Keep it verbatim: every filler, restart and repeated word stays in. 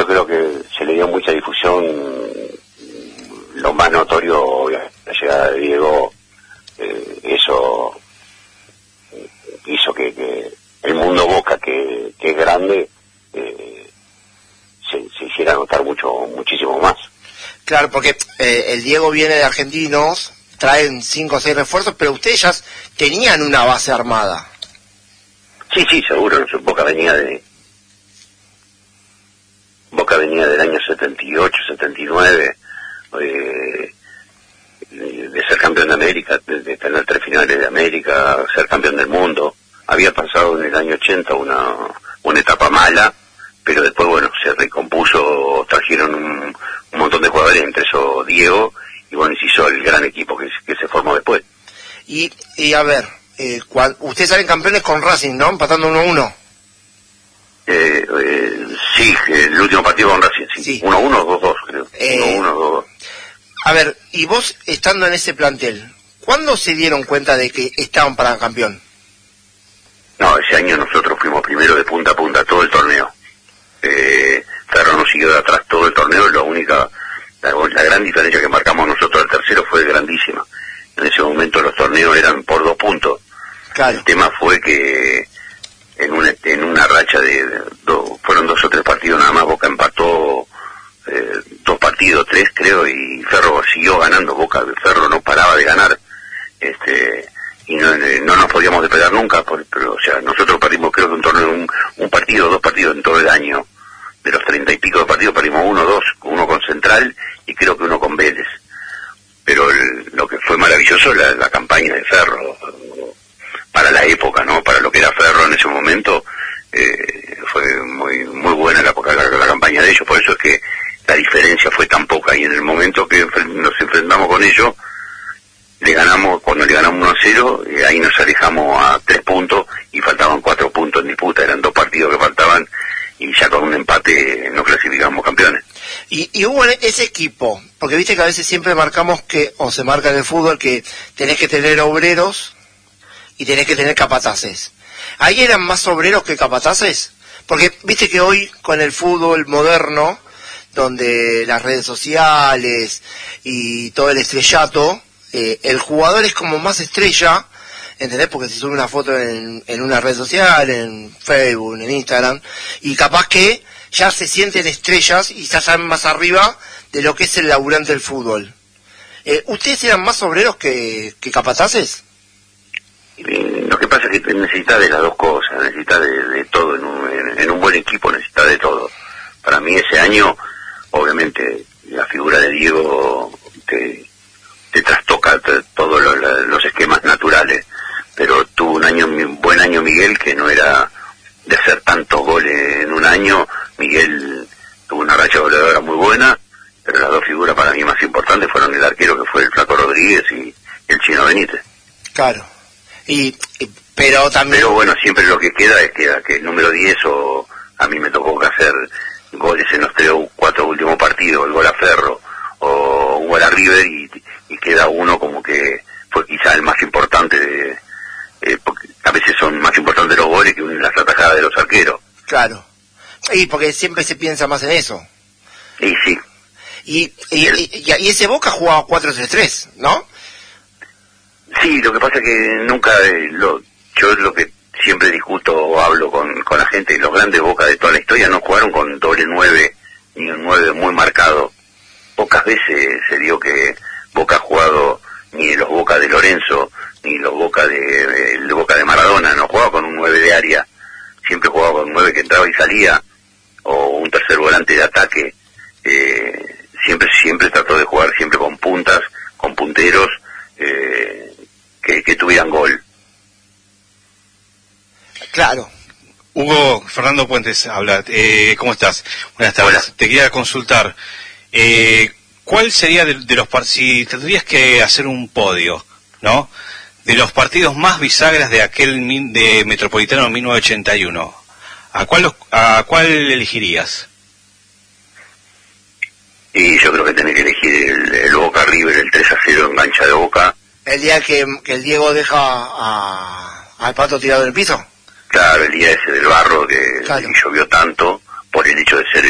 yo creo que se le dio mucha difusión. Lo más notorio, la llegada de Diego, eh, eso hizo que, que el mundo Boca, que, que es grande, eh, se, se hiciera notar mucho, muchísimo más. Claro, porque eh, el Diego viene de Argentinos, traen cinco o seis refuerzos, pero ustedes ya tenían una base armada. Sí, sí, seguro. Boca venía de Boca venía del año setenta y ocho, setenta y nueve, eh, de ser campeón de América, de, de tener tres finales de América, ser campeón del mundo. Había pasado en el año ochenta una una etapa mala, pero después, bueno, se recompuso, trajeron un, un montón de jugadores, entre eso Diego, y bueno, se hizo el gran equipo que, que se formó después. Y, y a ver, eh, cual, ustedes salen campeones con Racing, ¿no? Empatando uno a uno. Eh, eh, sí, el último partido con Racing, sí. uno a uno o dos a dos, creo. Eh, uno a uno o dos a dos. A ver, y vos estando en ese plantel, ¿cuándo se dieron cuenta de que estaban para campeón? No, ese año nosotros fuimos primero de punta a punta todo el torneo. Eh, Ferro nos siguió de atrás todo el torneo, la única, la, la gran diferencia que marcamos nosotros al tercero fue grandísima. En ese momento los torneos eran por dos puntos. Claro. El tema fue que en una, en una racha de, de do, fueron dos o tres partidos nada más, Boca empató eh, dos partidos, tres creo, y Ferro siguió ganando. Boca, Ferro no paraba de ganar, este y no, no nos podíamos despegar nunca, por, pero o sea, nosotros perdimos creo que un torneo, un, un partido, dos partidos en todo el año. De los treinta y pico de partidos perdimos uno, dos, uno con Central y creo que uno con Vélez. Pero el, lo que fue maravilloso la, la campaña de Ferro, para la época, ¿no? Para lo que era Ferro en ese momento, eh, fue muy muy buena la, la, la campaña de ellos, por eso es que la diferencia fue tan poca, y en el momento que nos enfrentamos con ellos, le ganamos, cuando le ganamos uno a cero, eh, ahí nos alejamos a tres puntos y faltaban cuatro puntos en disputa, eran dos partidos que faltaban y ya con un empate nos clasificamos campeones. Y, y hubo ese equipo, porque viste que a veces siempre marcamos que, o se marca en el fútbol, que tenés que tener obreros y tenés que tener capataces. ¿Ahí eran más obreros que capataces? Porque viste que hoy con el fútbol moderno, donde las redes sociales y todo el estrellato, eh, el jugador es como más estrella, ¿entendés? Porque se sube una foto en, en una red social, en Facebook, en Instagram, y capaz que ya se sienten estrellas y ya están más arriba de lo que es el laburante del fútbol. Eh, ¿Ustedes eran más obreros que, que capataces? Eh, lo que pasa es que necesitas de las dos cosas, necesitas de, de todo, en un, en, en un buen equipo necesitas de todo. Para mí ese año, obviamente, la figura de Diego te, te trastoca todos lo, los esquemas naturales, pero tuvo un año, un buen año Miguel, que no era de hacer tantos goles en un año. Miguel tuvo una racha goleadora muy buena, pero las dos figuras para mí más importantes fueron el arquero, que fue el Flaco Rodríguez, y el Chino Benítez. Claro. Y, y pero también... Pero bueno, siempre lo que queda es que, que el número diez, o a mí me tocó que hacer goles en los tres o cuatro últimos partidos, el gol a Ferro, o un gol a River, y, y queda uno como que fue quizá el más importante de... Eh, porque a veces son más importantes los goles que las atajadas de los arqueros. Claro. Y porque siempre se piensa más en eso. Y sí. Y, y, y, y ese Boca jugaba cuatro tres tres, ¿no? Sí, lo que pasa es que nunca, eh, lo, yo es lo que siempre discuto o hablo con, con la gente, los grandes Boca de toda la historia no jugaron con doble nueve, ni un nueve muy marcado. Pocas veces se dio que Boca ha jugado, ni los Boca de Lorenzo, ni los Boca de, el Boca de Maradona, no jugaba con un nueve de área, siempre jugaba con un nueve que entraba y salía, o un tercer volante de ataque. Eh, siempre siempre trató de jugar siempre con puntas, con punteros, eh, que, que tuvieran gol. Claro. Hugo, Fernando Puentes habla. Eh, ¿Cómo estás? Buenas tardes. Hola. Te quería consultar. Eh, ¿Cuál sería de, de los partidos, si tendrías que hacer un podio, ¿no? De los partidos más bisagras de aquel min, de Metropolitano mil novecientos ochenta y uno, ¿a cuál, a cuál elegirías? Y yo creo que tenés que elegir el, el Boca River, el tres a cero en cancha de Boca. El día que, que el Diego deja a, al Pato tirado en el piso. Claro, el día ese del barro que, Claro. que llovió tanto por el hecho de ser